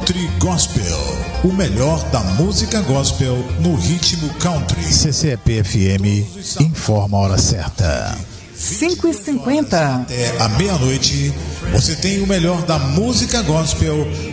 Country Gospel. O melhor da música gospel no ritmo country. CCEP-FM informa a hora certa. 5h50. Até a meia-noite, você tem o melhor da música gospel